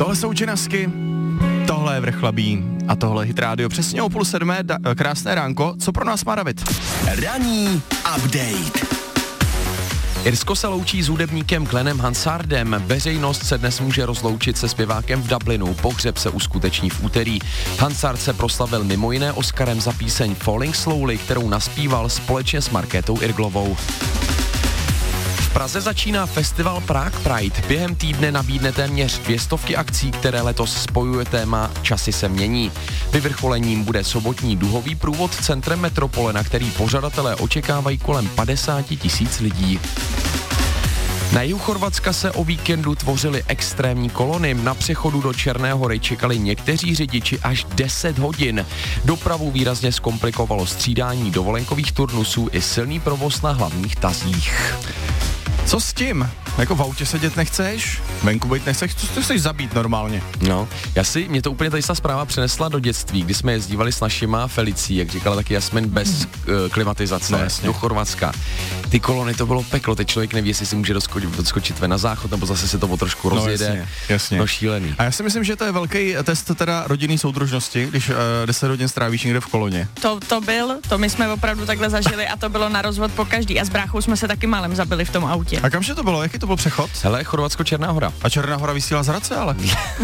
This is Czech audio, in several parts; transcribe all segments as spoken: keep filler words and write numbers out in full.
Tohle jsou Činasky, tohle je Vrchlabí a tohle je Hit Radio. Přesně o půl sedmé, da, krásné ránko. Co pro nás má David? Ranní update. Irsko se loučí s hudebníkem Glennem Hansardem. Veřejnost se dnes může rozloučit se zpěvákem v Dublinu. Pohřeb se uskuteční v úterý. Hansard se proslavil mimo jiné Oscarem za píseň Falling Slowly, kterou naspíval společně s Markétou Irglovou. V Praze začíná festival Prague Pride. Během týdne nabídne téměř dvě stovky akcí, které letos spojuje téma Časy se mění. Vyvrcholením bude sobotní duhový průvod centrem metropole, na který pořadatelé očekávají kolem padesát tisíc lidí. Na jihu Chorvatska se o víkendu tvořily extrémní kolony. Na přechodu do Černé Hory čekali někteří řidiči až deset hodin. Dopravu výrazně zkomplikovalo střídání dovolenkových turnusů i silný provoz na hlavních tazích. Co s tím? Jako v autě sedět nechceš? Venku být nechceš? Co ty chceš zabít normálně? No, já si, mě to úplně tady ta zpráva přenesla do dětství, kdy jsme jezdívali s našima Felicí, jak říkala taky Jasmin, bez uh, klimatizace no, do Chorvatska. Ty kolony, to bylo peklo, teď člověk neví, jestli si může doskočit, doskočit ven na záchod, nebo zase se to o trošku rozjede. No, jasně, jasně. No šílený. A já si myslím, že to je velký test teda rodinný soudružnosti, když uh, deset hodin strávíš někde v koloně. To, to byl, to my jsme opravdu takhle zažili a to bylo na rozvod po každý. A s bráchou jsme se taky málem zabili v tom autě. A kamže to bylo? Jaký to byl přechod? Hele, Chorvatsko, Černá Hora. A Černá Hora vysílá z Hradce, ale.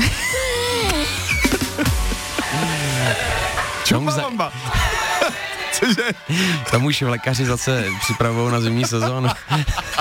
Čumbabamba. Cože? Tam už lékaři zase připravují na zimní sezónu.